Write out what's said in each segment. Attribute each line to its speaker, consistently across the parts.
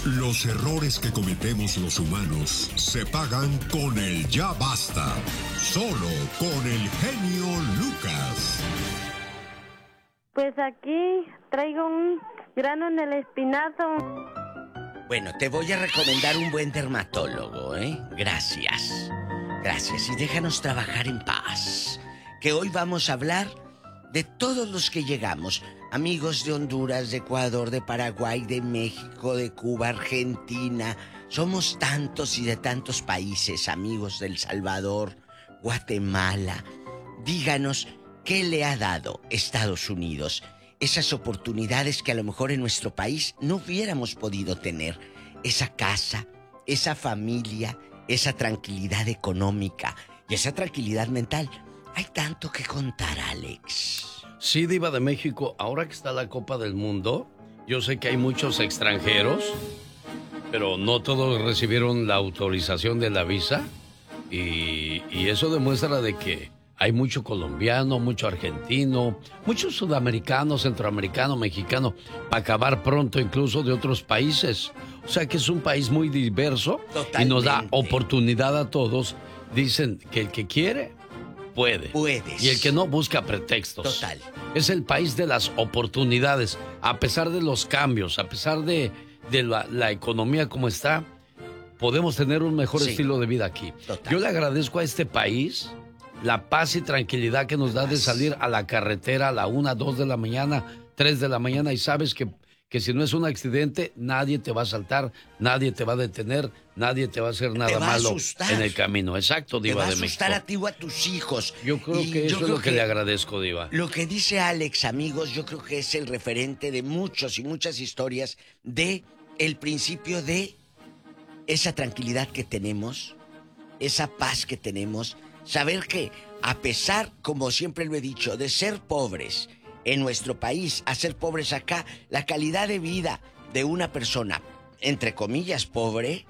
Speaker 1: Los errores que cometemos los humanos se pagan con el ya basta. Solo con el genio Lucas.
Speaker 2: Pues aquí traigo un grano en el espinazo.
Speaker 3: Bueno, te voy a recomendar un buen dermatólogo, ¿eh? Gracias. Gracias y déjanos trabajar en paz. Que hoy vamos a hablar de todos los que llegamos. Amigos de Honduras, de Ecuador, de Paraguay, de México, de Cuba, Argentina. Somos tantos y de tantos países, amigos de El Salvador, Guatemala. Díganos, ¿qué le ha dado Estados Unidos? Esas oportunidades que a lo mejor en nuestro país no hubiéramos podido tener. Esa casa, esa familia, esa tranquilidad económica y esa tranquilidad mental. Hay tanto que contar, Alex.
Speaker 4: Sí, Diva de México, ahora que está la Copa del Mundo, yo sé que hay muchos extranjeros, pero no todos recibieron la autorización de la visa. Y eso demuestra de que hay mucho colombiano, mucho argentino, muchos sudamericanos, centroamericanos, mexicanos, para acabar pronto incluso de otros países. O sea que es un país muy diverso. Totalmente. Y nos da oportunidad a todos. Dicen que el que quiere, puede.
Speaker 3: Puedes.
Speaker 4: Y el que no, busca pretextos.
Speaker 3: Total.
Speaker 4: Es el país de las oportunidades. A pesar de los cambios, a pesar de la economía como está, podemos tener un mejor estilo de vida aquí. Total. Yo le agradezco a este país la paz y tranquilidad que nos da de salir a la carretera a la 1, 2 de la mañana, 3 de la mañana y sabes que si no es un accidente, nadie te va a asaltar, nadie te va a detener, nadie te va a hacer nada malo en el camino. Exacto, Diva de México.
Speaker 3: Te va a asustar a ti o a tus hijos.
Speaker 4: Yo creo que eso es lo que le agradezco, Diva.
Speaker 3: Lo que dice Alex, amigos, yo creo que es el referente de muchos y muchas historias de el principio de esa tranquilidad que tenemos, esa paz que tenemos. Saber que, a pesar, como siempre lo he dicho, de ser pobres en nuestro país a ser pobres acá, la calidad de vida de una persona, entre comillas, pobre,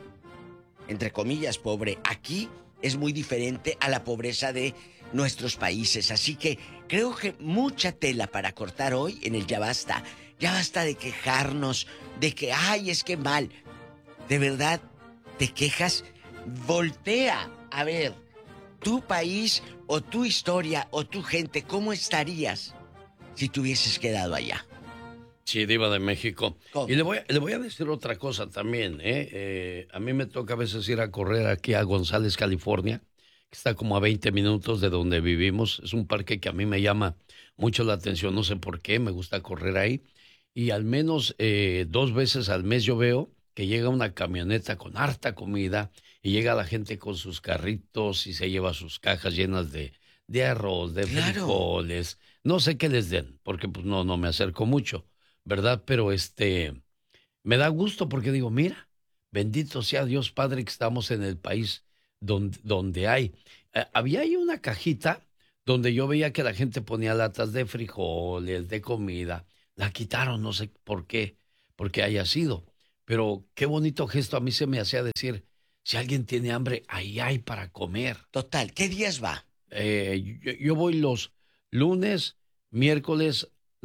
Speaker 3: aquí es muy diferente a la pobreza de nuestros países. Así que creo que mucha tela para cortar hoy en el Ya Basta. Ya basta de quejarnos, de que, ay, es que mal. De verdad, te quejas, voltea a ver tu país o tu historia o tu gente, ¿cómo estarías si te hubieses quedado allá?
Speaker 4: Sí, Diva de México. ¿Cómo? Y le voy a decir otra cosa también, a mí me toca a veces ir a correr aquí a González, California, que está como a 20 minutos de donde vivimos. Es un parque que a mí me llama mucho la atención, no sé por qué, me gusta correr ahí. Y al menos 2 veces al mes yo veo que llega una camioneta con harta comida y llega la gente con sus carritos y se lleva sus cajas llenas de arroz, de frijoles. No sé qué les den, porque pues no me acerco mucho, ¿verdad? Pero me da gusto porque digo, mira, bendito sea Dios Padre que estamos en el país donde hay. Había ahí una cajita donde yo veía que la gente ponía latas de frijoles, de comida. La quitaron, no sé por qué haya sido. Pero qué bonito gesto, a mí se me hacía decir, si alguien tiene hambre, ahí hay para comer.
Speaker 3: Total, ¿qué días va?
Speaker 4: Yo voy los lunes, miércoles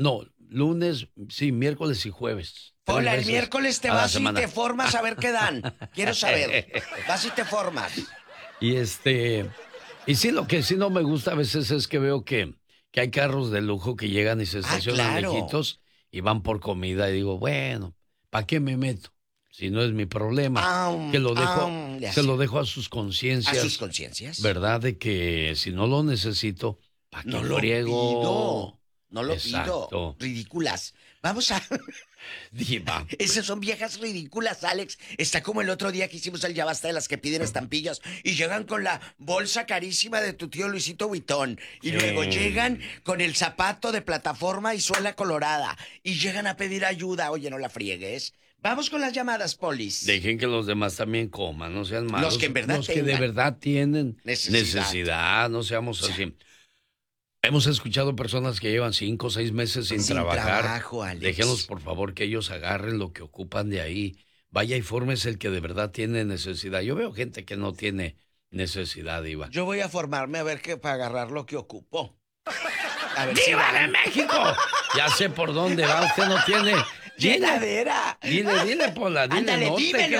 Speaker 4: y jueves.
Speaker 3: Hola, el miércoles te vas y te formas a ver qué dan. Quiero saber. Vas y te formas.
Speaker 4: Y sí, lo que sí no me gusta a veces es que veo que hay carros de lujo que llegan y se estacionan lejitos y van por comida y digo, bueno, ¿para qué me meto? Si no es mi problema, que se lo dejo a sus conciencias.
Speaker 3: ¿A sus conciencias?
Speaker 4: ¿Verdad? De que si no lo necesito, ¿para qué friego?
Speaker 3: No lo pido. Ridículas. Vamos a...
Speaker 4: Diva.
Speaker 3: Esas son viejas ridículas, Alex. Está como el otro día que hicimos el Ya Basta de las que piden estampillas y llegan con la bolsa carísima de tu tío Luisito Vuitton. Y luego llegan con el zapato de plataforma y suela colorada. Y llegan a pedir ayuda. Oye, no la friegues. Vamos con las llamadas, Polis.
Speaker 4: Dejen que los demás también coman, no sean malos.
Speaker 3: Los que en verdad
Speaker 4: que de verdad tienen necesidad, no seamos así. Hemos escuchado personas que llevan 5 o 6 meses sin trabajar.
Speaker 3: Trabajo, Alex.
Speaker 4: Déjenlos, por favor, que ellos agarren lo que ocupan de ahí. Vaya y fórmese el que de verdad tiene necesidad. Yo veo gente que no tiene necesidad, Diva.
Speaker 3: Yo voy a formarme a ver qué para agarrar lo que ocupo. A ver
Speaker 4: ¡Diva de México! Ya sé por dónde va. Usted no tiene...
Speaker 3: ¡Llenadera!
Speaker 4: Dile, Pola, dile.
Speaker 3: Ándale,
Speaker 4: no
Speaker 3: dímelo,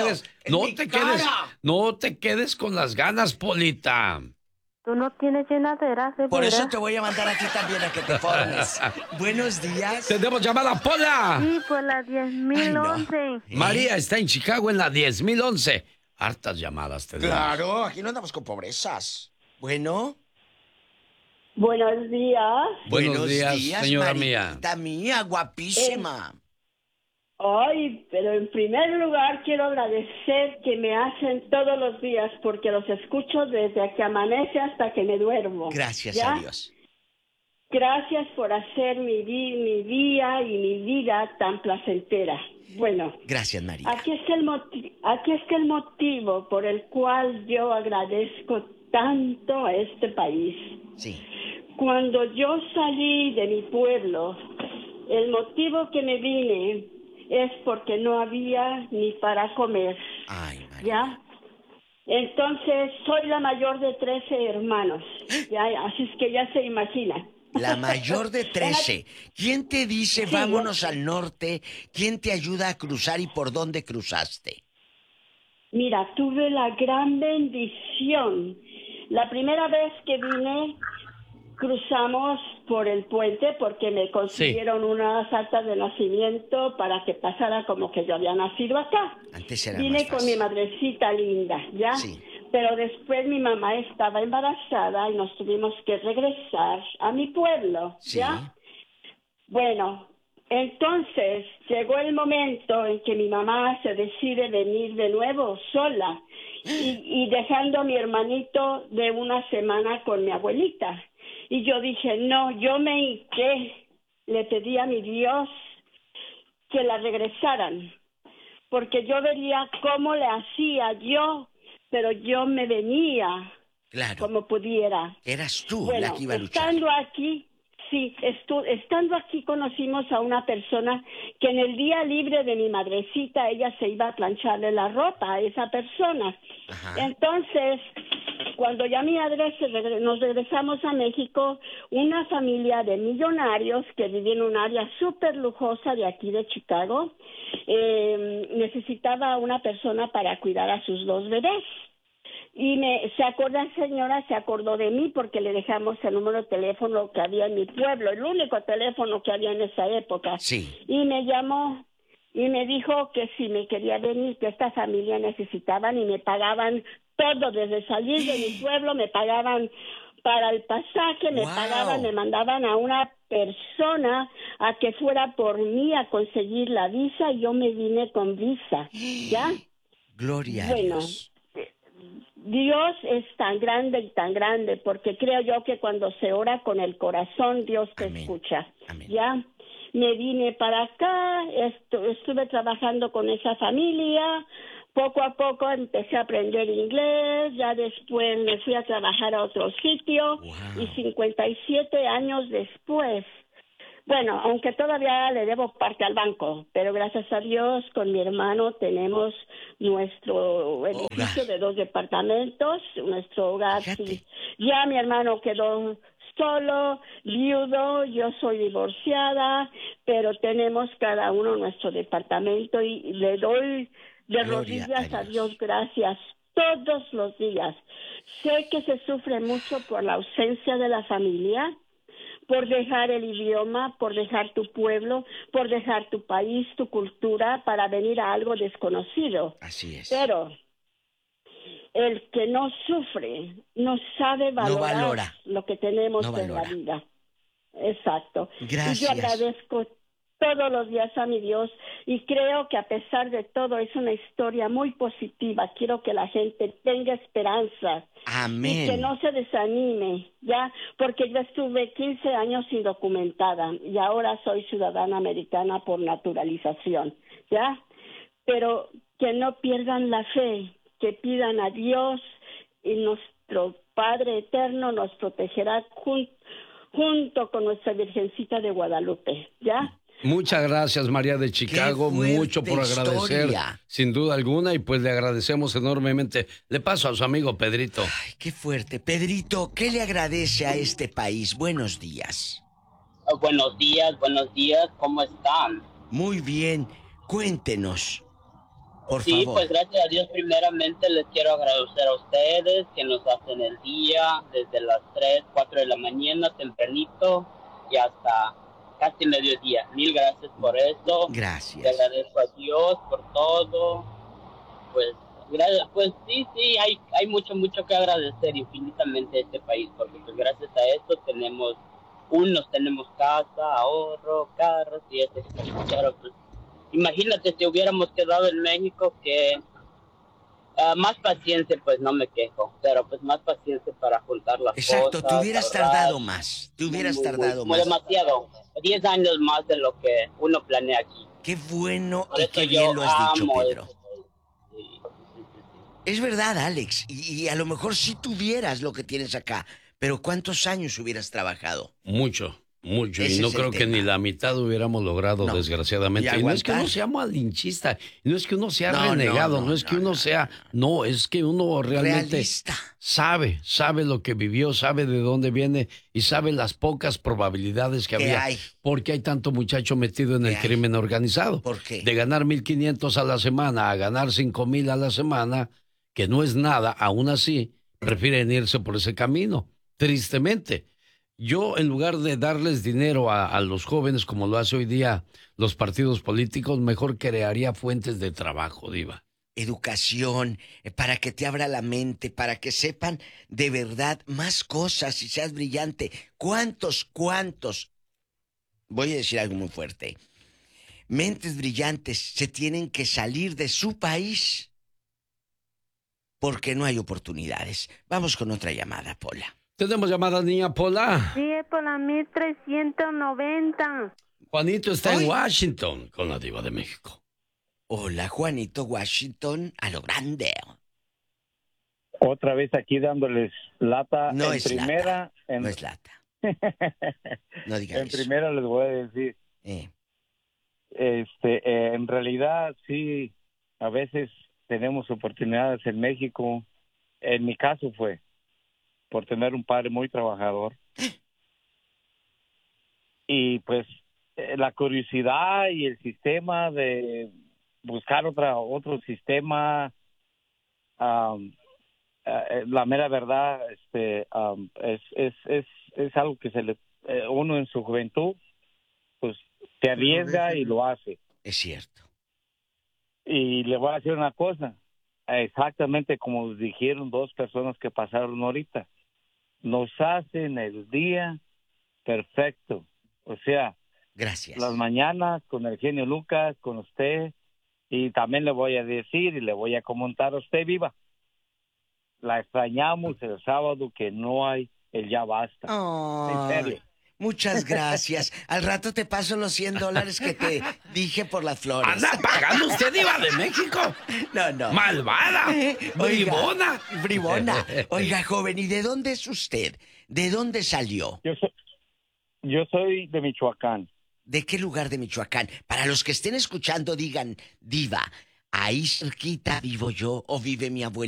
Speaker 4: no te quedes con las ganas, Polita.
Speaker 2: Tú no tienes llenadera, ¿de
Speaker 3: Por
Speaker 2: veras?
Speaker 3: eso te voy a mandar a ti también a que te formes. Buenos días.
Speaker 4: ¡Tenemos llamada, Pola!
Speaker 2: Sí, por la 10.011.
Speaker 3: Ay, no.
Speaker 4: María está en Chicago en la 10.011. Hartas llamadas tenemos.
Speaker 3: Claro, aquí no andamos con pobrezas. Bueno.
Speaker 5: Buenos días.
Speaker 4: Buenos días, señora
Speaker 3: Marita mía, guapísima.
Speaker 5: Ay, pero en primer lugar quiero agradecer que me hacen todos los días porque los escucho desde que amanece hasta que me duermo.
Speaker 3: Gracias
Speaker 5: ¿ya?
Speaker 3: a Dios.
Speaker 5: Gracias por hacer mi día y mi vida tan placentera. Bueno,
Speaker 3: Gracias, María.
Speaker 5: aquí está el motivo por el cual yo agradezco tanto a este país.
Speaker 3: Sí.
Speaker 5: Cuando yo salí de mi pueblo, el motivo que me vine es porque no había ni para comer.
Speaker 3: Ay, María.
Speaker 5: ¿Ya? Entonces, soy la mayor de 13 hermanos. ¿Ya? Así es que ya se imagina.
Speaker 3: La mayor de 13. ¿Quién te dice
Speaker 5: Sí,
Speaker 3: vámonos al norte? ¿Quién te ayuda a cruzar y por dónde cruzaste?
Speaker 5: Mira, tuve la gran bendición. La primera vez que vine, cruzamos por el puente porque me consiguieron unas actas de nacimiento para que pasara como que yo había nacido acá.
Speaker 3: Antes era
Speaker 5: Vine
Speaker 3: más
Speaker 5: con
Speaker 3: fácil.
Speaker 5: mi madrecita linda, ¿ya?
Speaker 3: Sí.
Speaker 5: Pero después mi mamá estaba embarazada y nos tuvimos que regresar a mi pueblo,
Speaker 3: Sí.
Speaker 5: ¿ya? Bueno, entonces llegó el momento en que mi mamá se decide venir de nuevo sola y dejando a mi hermanito de una semana con mi abuelita. Y yo dije, no, yo me hinqué, le pedí a mi Dios que la regresaran, porque yo vería cómo le hacía yo, pero yo me venía
Speaker 3: Claro.
Speaker 5: como pudiera.
Speaker 3: Eras tú
Speaker 5: Bueno,
Speaker 3: la que iba a luchar.
Speaker 5: estando aquí, sí, estando aquí conocimos a una persona que en el día libre de mi madrecita, ella se iba a plancharle la ropa a esa persona.
Speaker 3: Ajá.
Speaker 5: Entonces, cuando ya mi madre nos regresamos a México, una familia de millonarios que vivía en un área súper lujosa de aquí de Chicago, necesitaba una persona para cuidar a sus 2 bebés. Y se acordó de mí porque le dejamos el número de teléfono que había en mi pueblo, el único teléfono que había en esa época.
Speaker 3: Sí.
Speaker 5: Y me llamó y me dijo que si me quería venir, que esta familia necesitaban y me pagaban todo, desde salir de mi pueblo, me pagaban para el pasaje, me
Speaker 3: Wow.
Speaker 5: pagaban, me mandaban a una persona a que fuera por mí a conseguir la visa y yo me vine con visa, ¿ya?
Speaker 3: Gloria a
Speaker 5: Bueno,
Speaker 3: Dios.
Speaker 5: Dios es tan grande, porque creo yo que cuando se ora con el corazón, Dios te
Speaker 3: Amén.
Speaker 5: escucha.
Speaker 3: Amén.
Speaker 5: Ya me vine para acá, estuve trabajando con esa familia, poco a poco empecé a aprender inglés, ya después me fui a trabajar a otro sitio,
Speaker 3: Wow.
Speaker 5: y 57 años después, bueno, aunque todavía le debo parte al banco, pero gracias a Dios con mi hermano tenemos nuestro edificio
Speaker 3: Hogar.
Speaker 5: de 2 departamentos, nuestro hogar.
Speaker 3: Fíjate.
Speaker 5: Sí. Ya mi hermano quedó solo, viudo, yo soy divorciada, pero tenemos cada uno nuestro departamento y le doy de
Speaker 3: Gloria
Speaker 5: rodillas
Speaker 3: a
Speaker 5: a
Speaker 3: Dios.
Speaker 5: Dios gracias todos los días. Sé que se sufre mucho por la ausencia de la familia, por dejar el idioma, por dejar tu pueblo, por dejar tu país, tu cultura, para venir a algo desconocido.
Speaker 3: Así es.
Speaker 5: Pero el que no sufre no sabe valorar
Speaker 3: valora.
Speaker 5: lo que tenemos
Speaker 3: No
Speaker 5: en la
Speaker 3: valora.
Speaker 5: vida. Exacto.
Speaker 3: Gracias.
Speaker 5: Y yo agradezco todos los días a mi Dios y creo que a pesar de todo es una historia muy positiva. Quiero que la gente tenga esperanza.
Speaker 3: Amén.
Speaker 5: Y que no se desanime, ¿ya? Porque yo estuve 15 años indocumentada y ahora soy ciudadana americana por naturalización, ¿ya? Pero que no pierdan la fe, que pidan a Dios y nuestro Padre Eterno nos protegerá junto con nuestra Virgencita de Guadalupe, ¿ya?
Speaker 4: Muchas gracias, María de Chicago,
Speaker 3: Qué fuerte
Speaker 4: mucho por agradecer,
Speaker 3: historia.
Speaker 4: sin duda alguna, y pues le agradecemos enormemente. Le paso a su amigo Pedrito.
Speaker 3: Ay, qué fuerte. Pedrito, ¿qué le agradece a este país? Buenos días.
Speaker 6: Buenos días, ¿cómo están?
Speaker 3: Muy bien. Cuéntenos, por
Speaker 6: Sí,
Speaker 3: favor.
Speaker 6: pues gracias a Dios, primeramente les quiero agradecer a ustedes que nos hacen el día desde las 3, 4 de la mañana, tempranito, y hasta casi mediodía. Mil gracias por eso.
Speaker 3: Gracias.
Speaker 6: Le agradezco a Dios por todo. Pues, pues sí, hay mucho que agradecer infinitamente a este país, porque pues gracias a esto tenemos casa, ahorro, carros y eso. Pero pues, imagínate si hubiéramos quedado en México, que más paciencia, pues no me quejo, pero pues más paciencia para juntar las
Speaker 3: Exacto,
Speaker 6: cosas.
Speaker 3: te hubieras
Speaker 6: ahorrar.
Speaker 3: tardado más. Te hubieras tardado más.
Speaker 6: Demasiado. 10 años más de lo que uno planea aquí.
Speaker 3: Qué bueno
Speaker 6: Por
Speaker 3: y
Speaker 6: eso
Speaker 3: qué
Speaker 6: yo
Speaker 3: bien lo has dicho,
Speaker 6: amo
Speaker 3: Pedro.
Speaker 6: esto. Sí.
Speaker 3: Es verdad, Alex. Y a lo mejor sí tuvieras lo que tienes acá. Pero ¿cuántos años hubieras trabajado?
Speaker 4: Mucho.
Speaker 3: Ese
Speaker 4: Y no
Speaker 3: es el
Speaker 4: creo que
Speaker 3: tema.
Speaker 4: ni la mitad hubiéramos logrado,
Speaker 3: No.
Speaker 4: desgraciadamente.
Speaker 3: Y
Speaker 4: Y no es que uno
Speaker 3: aguantar.
Speaker 4: sea malinchista, no es que uno sea
Speaker 3: No,
Speaker 4: renegado,
Speaker 3: no,
Speaker 4: no es que
Speaker 3: no,
Speaker 4: uno
Speaker 3: no,
Speaker 4: sea... No, es que uno realmente
Speaker 3: Realista.
Speaker 4: sabe lo que vivió, sabe de dónde viene y sabe las pocas probabilidades que
Speaker 3: ¿Qué
Speaker 4: había.
Speaker 3: hay?
Speaker 4: Porque hay tanto muchacho metido en
Speaker 3: ¿Qué
Speaker 4: el
Speaker 3: hay?
Speaker 4: crimen organizado.
Speaker 3: ¿Por qué?
Speaker 4: De ganar 1,500 a la semana a ganar 5,000 a la semana, que no es nada, aún así, prefieren irse por ese camino, tristemente. Yo, en lugar de darles dinero a los jóvenes como lo hace hoy día los partidos políticos, mejor crearía fuentes de trabajo, Diva.
Speaker 3: Educación, para que te abra la mente, para que sepan de verdad más cosas y seas brillante. ¿Cuántos? Voy a decir algo muy fuerte. Mentes brillantes se tienen que salir de su país porque no hay oportunidades. Vamos con otra llamada, Pola.
Speaker 4: Tenemos llamada, niña Pola.
Speaker 2: Sí, es por la 1390.
Speaker 4: Juanito está
Speaker 3: Ay.
Speaker 4: en Washington con la Diva de México.
Speaker 3: Hola, Juanito, Washington, a lo grande.
Speaker 7: Otra vez aquí dándoles lata.
Speaker 3: No
Speaker 7: en
Speaker 3: es
Speaker 7: primera,
Speaker 3: lata. No es lata. No diga
Speaker 7: en
Speaker 3: eso.
Speaker 7: primera les voy a decir, en realidad sí, a veces tenemos oportunidades en México. En mi caso fue por tener un padre muy trabajador. Y pues la curiosidad y el sistema de buscar otro sistema, la mera verdad, es algo que uno en su juventud pues se arriesga y lo hace.
Speaker 3: Es cierto.
Speaker 7: Y le voy a decir una cosa, exactamente como dijeron dos personas que pasaron ahorita, nos hacen el día perfecto. O sea,
Speaker 3: gracias.
Speaker 7: Las mañanas con el genio Lucas, con usted, y también le voy a decir y le voy a comentar a usted, Viva, la extrañamos el sábado que no hay el Ya Basta. En serio.
Speaker 3: Muchas gracias. Al rato te paso los $100 que te dije por las flores.
Speaker 4: ¿Anda pagando usted, Diva de México?
Speaker 3: No.
Speaker 4: ¡Malvada! ¡Bribona!
Speaker 3: Bribona. Oiga, joven, ¿y de dónde es usted? ¿De dónde salió?
Speaker 7: Yo soy de Michoacán.
Speaker 3: ¿De qué lugar de Michoacán? Para los que estén escuchando, digan, Diva, ahí cerquita vivo yo o vive mi abuela.